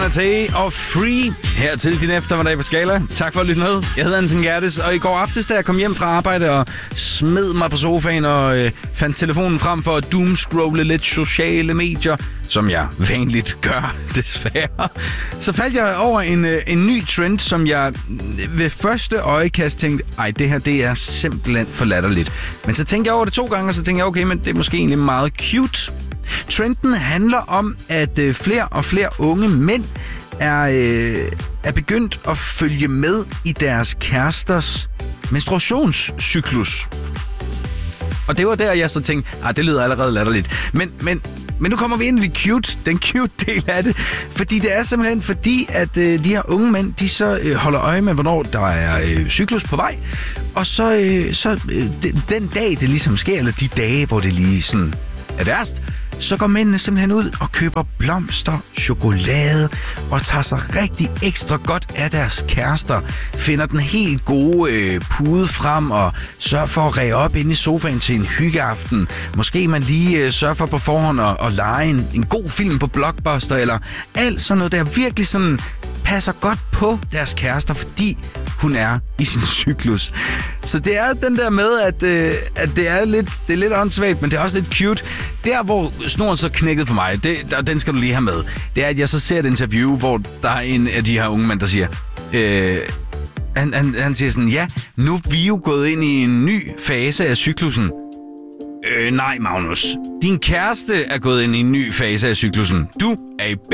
Matei og Free her til din eftermiddag på Skala. Tak for at lytte med. Jeg hedder Anton Gerdes, og i går aftes, da jeg kom hjem fra arbejde og smed mig på sofaen og fandt telefonen frem for at doomscrolle lidt sociale medier, som jeg vanligt gør, desværre, så faldt jeg over en ny trend, som jeg ved første øjekast tænkte, ej, det her, det er simpelthen for latterligt. Men så tænkte jeg over det 2 gange, og så tænkte jeg, okay, men det er måske egentlig meget cute. Trenden handler om, at flere og flere unge mænd er begyndt at følge med i deres kæresters menstruationscyklus. Og det var der, jeg så tænkte, det lyder allerede latterligt. Men nu kommer vi ind i den cute del af det. Fordi det er simpelthen fordi, at de her unge mænd, de så holder øje med, hvornår der er cyklus på vej. Og så den dag, det ligesom sker, eller de dage, hvor det lige sådan er værst, så går mændene simpelthen ud og køber blomster, chokolade og tager sig rigtig ekstra godt af deres kærester. Finder den helt gode pude frem og sørger for at ræge op inde i sofaen til en hyggeaften. Måske man lige sørger for på forhånd at lege en god film på Blockbuster eller alt sådan noget, der virkelig sådan passer godt på deres kærester, fordi hun er i sin cyklus. Så det er den der med, at det er lidt åndssvagt, men det er også lidt cute. Der, hvor snoren så knækkede for mig, den skal du lige have med, det er, at jeg så ser et interview, hvor der er en af de her unge mænd, der siger, han siger sådan, ja, nu er vi jo gået ind i en ny fase af cyklusen. Nej, Magnus. Din kæreste er gået ind i en ny fase af cyklusen. Du er i